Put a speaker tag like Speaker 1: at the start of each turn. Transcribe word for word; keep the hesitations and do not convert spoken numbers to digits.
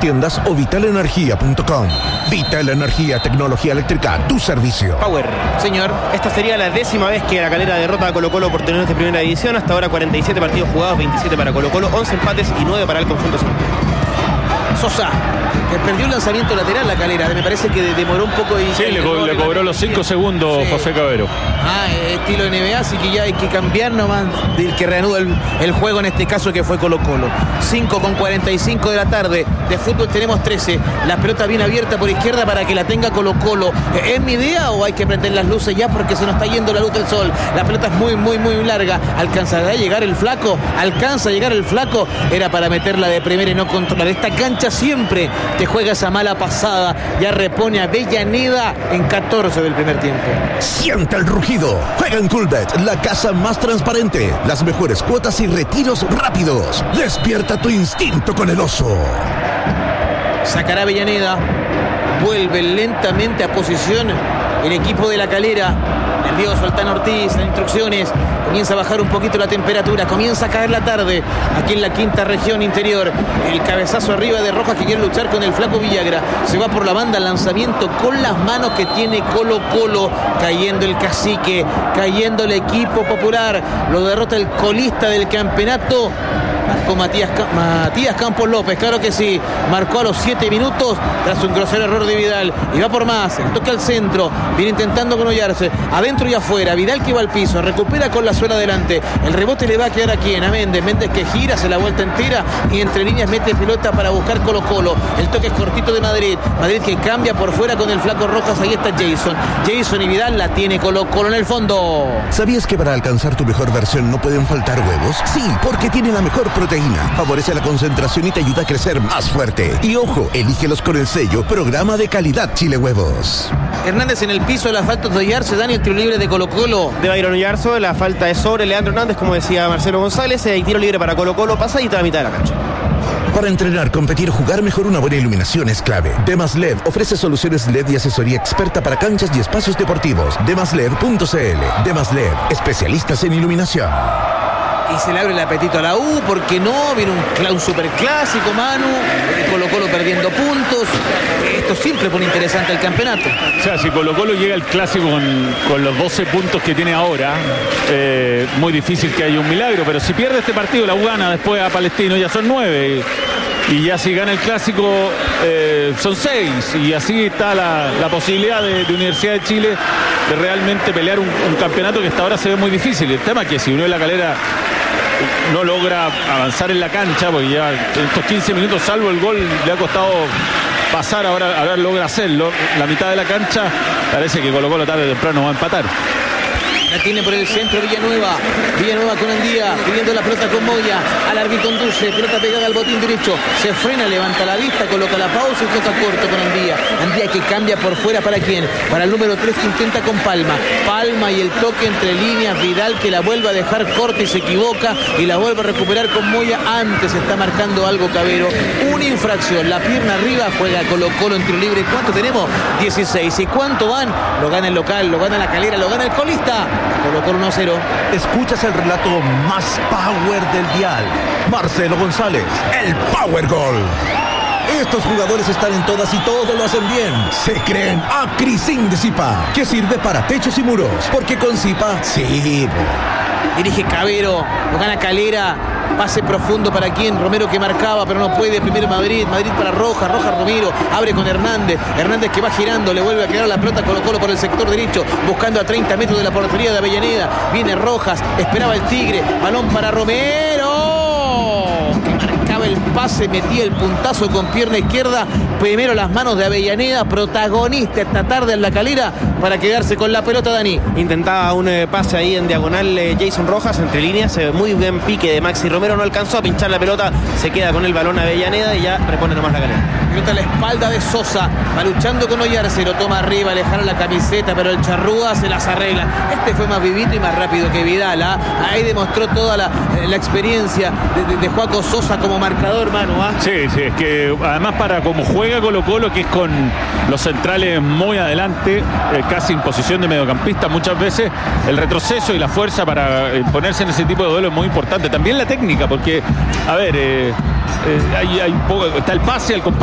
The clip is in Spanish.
Speaker 1: tiendas o vital energía punto com. Vital Energía, tecnología eléctrica a tu servicio.
Speaker 2: Power. Señor, esta sería la décima vez que La Calera derrota a Colo-Colo por tener de primera división. Hasta ahora cuarenta y siete partidos jugados, veintisiete para Colo-Colo, once empates y nueve para el conjunto cementero.
Speaker 3: Sosa, que perdió el lanzamiento lateral La Calera, me parece que demoró un poco y
Speaker 4: sí, le, co le cobró los cinco segundos sí. José Cabero.
Speaker 3: Ah, estilo N B A, así que ya hay que cambiar nomás del que reanuda el, el juego, en este caso que fue Colo-Colo. cinco con cuarenta y cinco de la tarde, de fútbol tenemos trece, la pelota bien abierta por izquierda para que la tenga Colo-Colo. ¿Es mi idea o hay que prender las luces ya porque se nos está yendo la luz del sol? La pelota es muy, muy, muy larga. ¿Alcanzará a llegar el flaco? ¿Alcanza a llegar el flaco? Era para meterla de primera y no controlar. Esta cancha siempre te juega esa mala pasada. Ya repone a Avellaneda en catorce del primer tiempo.
Speaker 1: Siente el rugido. Juega en Coolbet, la casa más transparente. Las mejores cuotas y retiros rápidos. Despierta tu instinto con el oso.
Speaker 3: Sacará Avellaneda. Vuelve lentamente a posición el equipo de La Calera. Nervioso Altán Ortiz, las instrucciones. Comienza a bajar un poquito la temperatura. Comienza a caer la tarde aquí en la quinta región interior. El cabezazo arriba de Rojas que quiere luchar con el flaco Villagra. Se va por la banda, lanzamiento con las manos que tiene Colo-Colo. Cayendo el cacique, cayendo el equipo popular. Lo derrota el colista del campeonato. Marcó Matías, Matías Campos López, claro que sí. Marcó a los siete minutos tras un grosero error de Vidal. Y va por más, el toque al centro. Viene intentando conollarse. Adentro y afuera. Vidal que va al piso. Recupera con la suela adelante. El rebote le va a quedar a quién, a Méndez. Méndez que gira, se la vuelta entera. Y entre líneas mete pelota para buscar Colo-Colo. El toque es cortito de Madrid. Madrid que cambia por fuera con el flaco Rojas. Ahí está Jason. Jason y Vidal la tiene Colo-Colo en el fondo.
Speaker 1: ¿Sabías que para alcanzar tu mejor versión no pueden faltar huevos? Sí, porque tiene la mejor proteína, favorece la concentración y te ayuda a crecer más fuerte. Y ojo, elígelos con el sello Programa de Calidad Chile Huevos.
Speaker 3: Hernández en el piso, la falta de Oyarzo, Dani, el tiro libre de Colo-Colo.
Speaker 2: De Byron Oyarzo, la falta es sobre Leandro Hernández, como decía Marcelo González. Hay tiro libre para Colo-Colo, pasadita a la mitad de la cancha.
Speaker 1: Para entrenar, competir, jugar mejor, una buena iluminación es clave. Demas L E D ofrece soluciones L E D y asesoría experta para canchas y espacios deportivos. demas led punto c l. Demas L E D, especialistas en iluminación.
Speaker 3: Y se le abre el apetito a la U, porque no, viene un, un superclásico, Manu, Colo-Colo perdiendo puntos. Esto siempre pone interesante el campeonato.
Speaker 4: O sea, si Colo-Colo llega al clásico con, con los doce puntos que tiene ahora, eh, muy difícil que haya un milagro, pero si pierde este partido, la U gana después a Palestino, ya son nueve. Y, y ya si gana el clásico, eh, son seis. Y así está la, la posibilidad de, de Universidad de Chile de realmente pelear un, un campeonato que hasta ahora se ve muy difícil. El tema es que si Unión La Calera no logra avanzar en la cancha, porque ya en estos quince minutos, salvo el gol, le ha costado pasar, ahora, ahora logra hacerlo. La mitad de la cancha parece que Colo-Colo tarde o temprano va a empatar.
Speaker 3: La tiene por el centro Villanueva. Villanueva con Andía, pidiendo la pelota con Moya. Alargui conduce, pelota pegada al botín derecho. Se frena, levanta la vista, coloca la pausa y toca corto con Andía. Andía que cambia por fuera, ¿para quién? Para el número tres que intenta con Palma. Palma y el toque entre líneas. Vidal que la vuelve a dejar corta y se equivoca. Y la vuelve a recuperar con Moya. Antes está marcando algo Cabero. Una infracción. La pierna arriba, juega Colo-Colo en tiro libre. ¿Cuánto tenemos? dieciséis. ¿Y cuánto van? Lo gana el local, lo gana La Calera, lo gana el colista. Colo-Colo uno cero.
Speaker 1: Escuchas el relato más power del dial. Marcelo González, el Power Gol. Estos jugadores están en todas y todo lo hacen bien. Se creen Acrisin de Zipa, que sirve para techos y muros, porque con Zipa sirve.
Speaker 3: Dirige Cabero, lo gana Calera. Pase profundo para quién, Romero que marcaba pero no puede, primero Madrid, Madrid para Rojas, Rojas Romero, abre con Hernández, Hernández que va girando, le vuelve a quedar la pelota Colo-Colo por el sector derecho, buscando a treinta metros de la portería de Avellaneda, viene Rojas, esperaba el Tigre, balón para Romero, que marcaba el pase, metía el puntazo con pierna izquierda, primero las manos de Avellaneda, protagonista esta tarde en La Calera, para quedarse con la pelota. Dani
Speaker 2: intentaba un eh, pase ahí en diagonal, eh, Jason Rojas entre líneas, eh, muy buen pique de Maxi Romero, no alcanzó a pinchar la pelota, se queda con el balón Avellaneda y ya repone nomás La Calera.
Speaker 3: Pelota a la espalda de Sosa, va luchando con Oyarce, lo toma arriba, alejar la camiseta, pero el charrúa se las arregla. Este fue más vivito y más rápido que Vidal, ¿ah? Ahí demostró toda la, la experiencia de, de, de Joaco Sosa como marcador, Manu, ¿ah?
Speaker 4: Sí, sí, es que además para como juega Colo-Colo, que es con los centrales muy adelante, eh, casi en posición de mediocampista muchas veces, el retroceso y la fuerza para eh, ponerse en ese tipo de duelo es muy importante. También la técnica, porque, a ver, eh, eh, hay, hay un poco, está el pase al compañero.